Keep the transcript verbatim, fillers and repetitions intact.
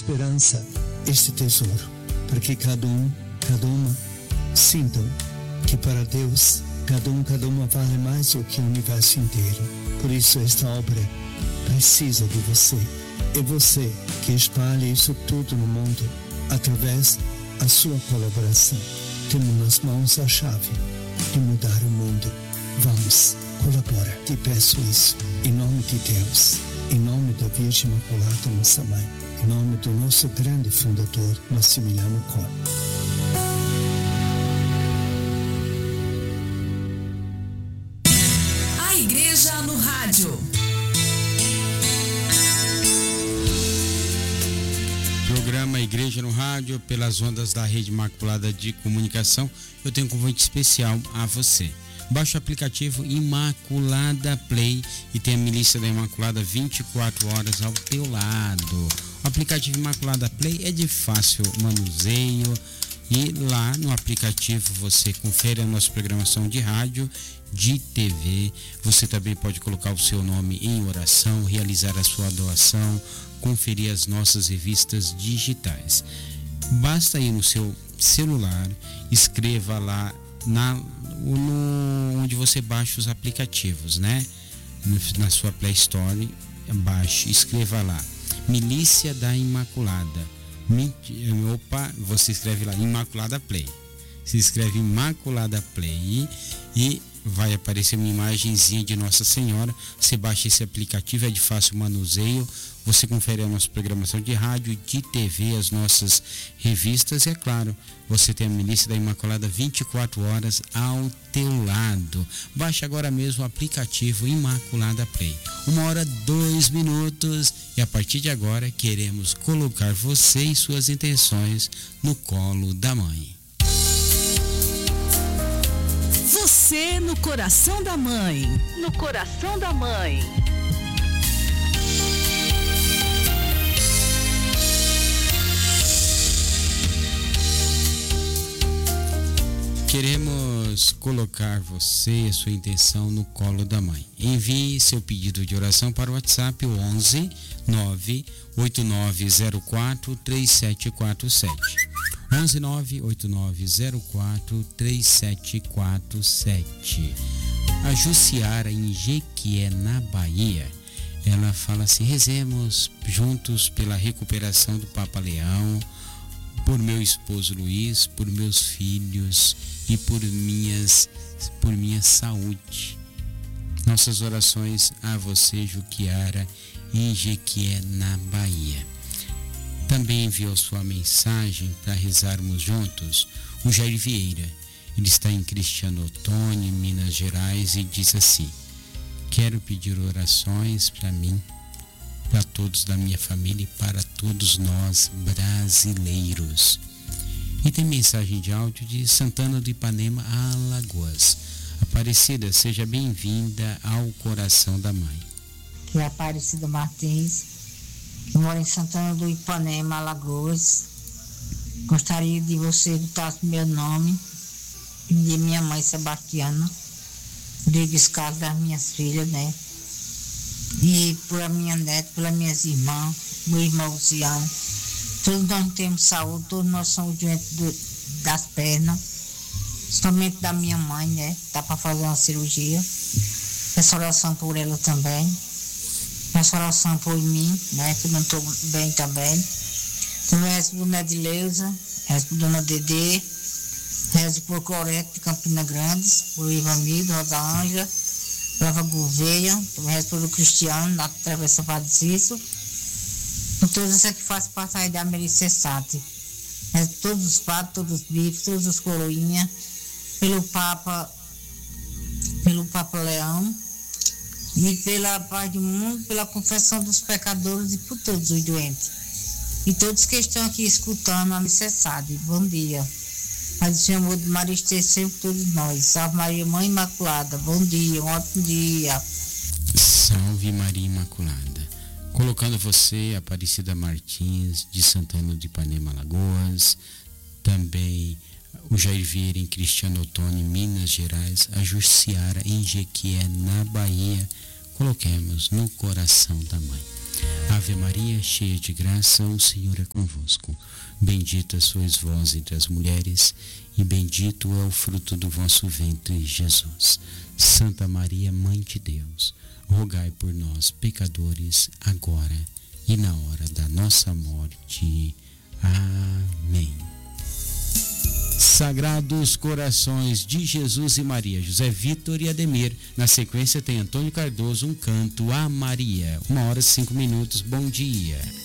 esperança, este tesouro, para que cada um, cada uma sintam que para Deus, cada um, cada uma vale mais do que o universo inteiro. Por isso esta obra precisa de você. É você que espalha isso tudo no mundo através da sua colaboração. Temos nas mãos a chave de mudar o mundo. Vamos, colabora. Te peço isso em nome de Deus, em nome da Virgem Imaculada, nossa Mãe, em nome do nosso grande fundador, Maximiliano Kolbe. A Igreja no Rádio. Programa Igreja no Rádio, pelas ondas da Rede Imaculada de Comunicação. Eu tenho um convite especial a você. Baixe o aplicativo Imaculada Play e tem a milícia da Imaculada vinte e quatro horas ao teu lado. O aplicativo Imaculada Play é de fácil manuseio e lá no aplicativo você confere a nossa programação de rádio, de T V. Você também pode colocar o seu nome em oração, realizar a sua doação, conferir as nossas revistas digitais. Basta ir no seu celular, escreva lá na, no, onde você baixa os aplicativos, né? Na sua Play Store, baixe, escreva lá, Milícia da Imaculada. Opa, você escreve lá, Imaculada Play. Se escreve Imaculada Play e vai aparecer uma imagenzinha de Nossa Senhora. Você baixa esse aplicativo, é de fácil manuseio. Você confere a nossa programação de rádio, de T V, as nossas revistas. E é claro, você tem a milícia da Imaculada vinte e quatro horas ao teu lado. Baixe agora mesmo o aplicativo Imaculada Play. Uma hora, dois minutos. E a partir de agora, queremos colocar você e suas intenções no colo da Mãe. Você no coração da Mãe. No coração da Mãe. Queremos colocar você e a sua intenção no colo da Mãe. Envie seu pedido de oração para o WhatsApp onze nove oito nove zero quatro três sete quatro sete. onze nove oito nove zero quatro três sete quatro sete. A Jussiara em Jequié, na Bahia, ela fala assim: rezemos juntos pela recuperação do Papa Leão, por meu esposo Luiz, por meus filhos e por minhas, por minha saúde. Nossas orações a você, Juquiara, em Jequié, na Bahia. Também enviou sua mensagem para rezarmos juntos o Jair Vieira. Ele está em Cristiano Ottoni, Minas Gerais, e diz assim: quero pedir orações para mim, para todos da minha família e para todos nós brasileiros. E tem mensagem de áudio de Santana do Ipanema, Alagoas. Aparecida, seja bem-vinda ao coração da Mãe. Que é Aparecida Martins, que mora em Santana do Ipanema, Alagoas. Gostaria de você botar meu nome e de minha mãe Sebastiana, Rodrigues Carlos, das minhas filhas, né? E por a minha neta, pelas minhas irmãs, meu irmão Luciano. Todos nós temos saúde, todos nós somos doentes do, das pernas, somente da minha mãe, né? Tá para fazer uma cirurgia. Peço oração por ela também. Peço oração por mim, né? Que não estou bem também. Também rezo por Dona Edileuza, rezo por Dona Dedê, rezo por Corete de Campina Grande, por Ivamildo, Rosa Ângela, Prova Gouveia, também rezo pelo Cristiano, na Travessa Padre Cício. Por todos esses que fazem parte aí da Melissa Sati. Rezo por todos os padres, todos os bispos, todos os coroinhas, pelo Papa, pelo Papa Leão, e pela paz do mundo, pela confessão dos pecadores e por todos os doentes. E todos que estão aqui escutando a Melissa Sati. Bom dia. Mas o amor de Maria esteja sempre com todos nós. Salve Maria, Mãe Imaculada. Bom dia, um ótimo dia. Salve Maria Imaculada. Colocando você, Aparecida Martins, de Santana do Ipanema, Alagoas. Também o Jair Vieira em Cristiano Ottoni, Minas Gerais. A Jussiara em Jequié, na Bahia. Coloquemos no coração da Mãe. Ave Maria, cheia de graça, o Senhor é convosco. Bendita sois vós entre as mulheres, e bendito é o fruto do vosso ventre, Jesus. Santa Maria, Mãe de Deus, rogai por nós, pecadores, agora e na hora da nossa morte. Amém. Sagrados Corações de Jesus e Maria, José Vitor e Ademir. Na sequência tem Antônio Cardoso, um canto a Maria. Uma hora e cinco minutos. Bom dia.